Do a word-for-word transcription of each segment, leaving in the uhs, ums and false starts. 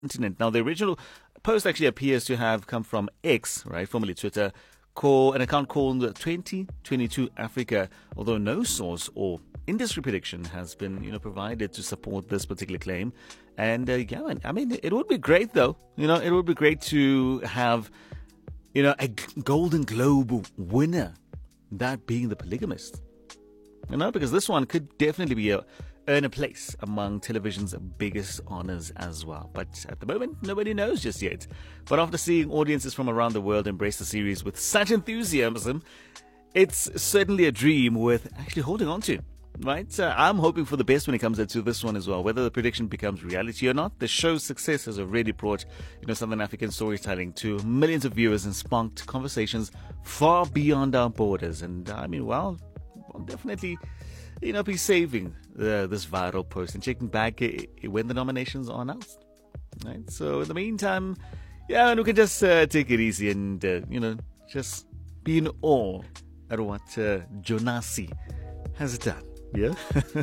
continent. Now, the original post actually appears to have come from X, right, formerly Twitter, call an account called twenty twenty-two Africa, although no source or industry prediction has been, you know, provided to support this particular claim. And uh, yeah, I mean, it would be great, though. You know, it would be great to have, you know, a Golden Globe winner, that being The Polygamist. You know, because this one could definitely be a earn a place among television's biggest honors as well. But at the moment, nobody knows just yet. But after seeing audiences from around the world embrace the series with such enthusiasm, it's certainly a dream worth actually holding on to. Right? Uh, I'm hoping for the best when it comes to this one as well. Whether the prediction becomes reality or not, the show's success has already brought, you know, Southern African storytelling to millions of viewers and sparked conversations far beyond our borders. And I mean, well, I'll definitely, you know, be saving uh, this viral post and checking back uh, when the nominations are announced. Right? So in the meantime, yeah, and we can just uh, take it easy and, uh, you know, just be in awe at what uh, Jonasi has done. Yeah.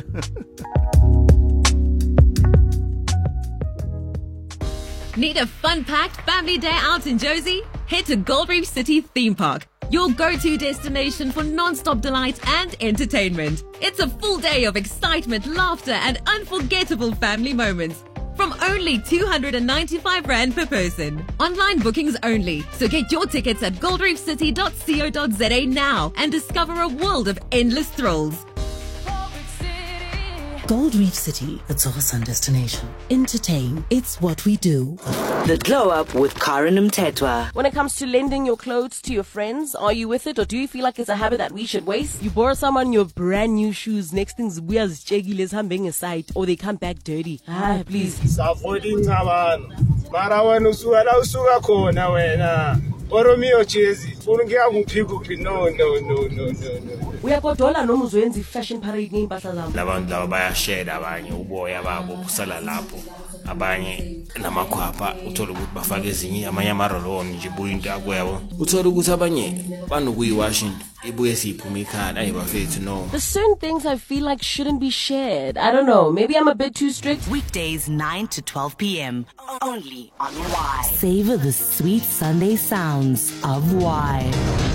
Need a fun-packed family day out in Jozi? Head to Gold Reef City Theme Park, your go-to destination for non-stop delight and entertainment. It's a full day of excitement, laughter, and unforgettable family moments. From only two hundred ninety-five rand per person. Online bookings only. So get your tickets at gold reef city dot co dot za now and discover a world of endless thrills. Gold Reef City, it's a sun destination. Entertain, it's what we do. The Glow Up with Karen Mtetwa. When it comes to lending your clothes to your friends, are you with it, or do you feel like it's a habit that we should waste? You borrow someone your brand new shoes, next thing's weir's chegiles hambing aside, or they come back dirty. Ah, please. Avoiding Taban. Marawan usuala usuga kona wena. Oromio chezi. Ungia mupigu no no no no no. We are dola no muzwenzi fashion parade ni impahla zabo. Labantu laba bayashare abanye uboya babo kusala lapho. Abanye namakhwapha uthola ukuthi bafaka ezinye amanye amaroloni nje buya into yakwabo. Uthola ukuthi abanye banokuyiwash ibuye siphuma ikhanda ayibafethu no. There's certain things I feel like shouldn't be shared. I don't know. Maybe I'm a bit too strict. Weekdays nine to twelve p.m. only on Y. Savor the sweet Sunday sounds of Y.